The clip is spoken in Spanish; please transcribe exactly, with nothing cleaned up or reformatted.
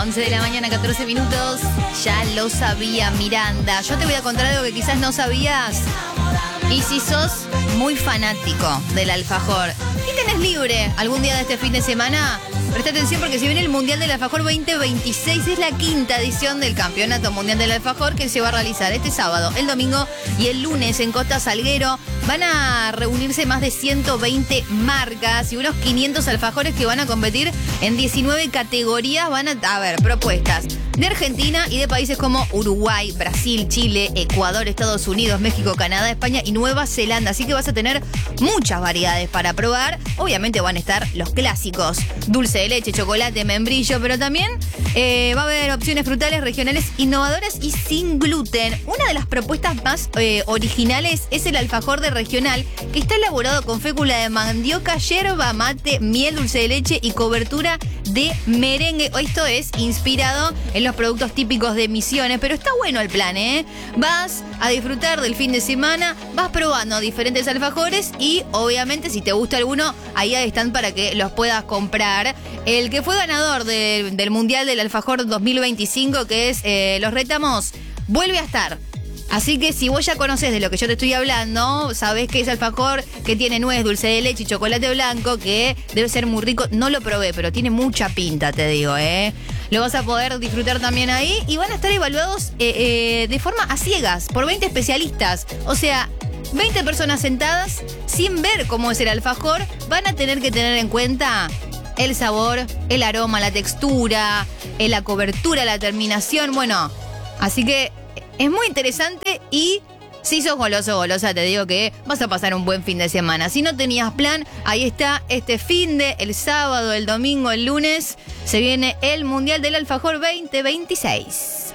once de la mañana, catorce minutos. Ya lo sabía, Miranda. Yo te voy a contar algo que quizás no sabías. Y si sos muy fanático del alfajor y tenés libre algún día de este fin de semana, presta atención porque se viene el Mundial del Alfajor veinte veintiséis. Es la quinta edición del Campeonato Mundial del Alfajor que se va a realizar este sábado, el domingo y el lunes en Costa Salguero. Van a reunirse más de ciento veinte marcas y unos quinientos alfajores que van a competir en diecinueve categorías. Van a, a ver, propuestas de Argentina y de países como Uruguay, Brasil, Chile, Ecuador, Estados Unidos, México, Canadá, España y Nueva Zelanda. Así que vas a tener muchas variedades para probar. Obviamente van a estar los clásicos: dulce de leche, chocolate, membrillo, pero también eh, va a haber opciones frutales, regionales, innovadoras y sin gluten. Una de las propuestas más eh, originales es el alfajor de regional, que está elaborado con fécula de mandioca, yerba mate, miel, dulce de leche y cobertura de merengue. Esto es inspirado en los productos típicos de Misiones, pero está bueno el plan, ¿eh? Vas a disfrutar del fin de semana, vas probando diferentes alfajores y obviamente si te gusta alguno, ahí están para que los puedas comprar. El que fue ganador de, del Mundial del Alfajor dos mil veinticinco, que es eh, Los Retamos, vuelve a estar. Así que si vos ya conocés de lo que yo te estoy hablando, sabés que es alfajor que tiene nuez, dulce de leche y chocolate blanco, que debe ser muy rico. No lo probé, pero tiene mucha pinta, te digo, ¿eh? Lo vas a poder disfrutar también ahí y van a estar evaluados eh, eh, de forma a ciegas por veinte especialistas. O sea, veinte personas sentadas sin ver cómo es el alfajor. Van a tener que tener en cuenta el sabor, el aroma, la textura, eh, la cobertura, la terminación. Bueno, así que es muy interesante y si sos goloso o golosa, te digo que vas a pasar un buen fin de semana. Si no tenías plan, ahí está este fin de, el sábado, el domingo, el lunes, se viene el Mundial del Alfajor veinte veintiséis.